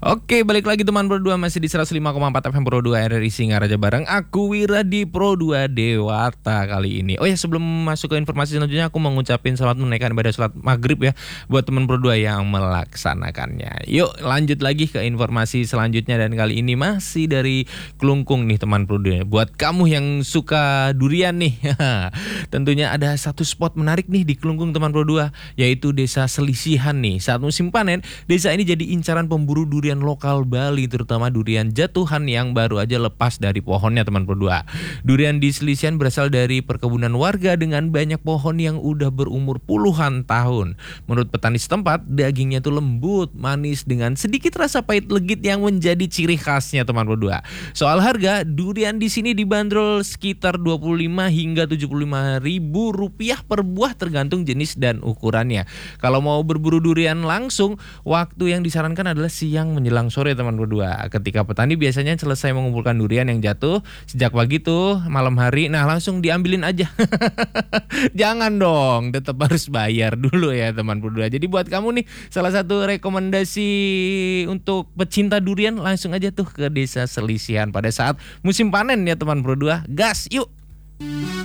Oke, balik lagi teman Pro 2 masih di 105,4 FM Pro 2 RRI Singaraja bareng aku Wira di Pro 2 Dewata kali ini. Oh ya, sebelum masuk ke informasi selanjutnya aku mau ngucapin selamat menunaikan ibadah salat maghrib ya buat teman Pro 2 yang melaksanakannya. Yuk lanjut lagi ke informasi selanjutnya dan kali ini masih dari Klungkung nih teman Pro 2. Buat kamu yang suka durian nih, tentunya ada satu spot menarik nih di Klungkung teman Pro 2, yaitu Desa Selisihan nih. Saat musim panen, desa ini jadi incaran pemburu durian lokal Bali, terutama durian jatuhan yang baru aja lepas dari pohonnya teman Pro 2. Durian di Selisihan berasal dari perkebunan warga dengan banyak pohon yang udah berumur puluhan tahun. Menurut petani setempat, dagingnya tuh lembut, manis dengan sedikit rasa pahit legit yang menjadi ciri khasnya teman Pro 2. Soal harga, durian di sini dibanderol sekitar 25 hingga 75 ribu rupiah per buah tergantung jenis dan ukurannya. Kalau mau berburu durian langsung, waktu yang disarankan adalah siang menjelang sore teman berdua. Ketika petani biasanya selesai mengumpulkan durian yang jatuh sejak pagi tuh malam hari, nah langsung diambilin aja. Jangan dong, tetap harus bayar dulu ya teman berdua. Jadi buat kamu nih salah satu rekomendasi untuk pecinta durian, langsung aja tuh ke Desa Selisihan pada saat musim panen ya teman berdua. Gas, yuk.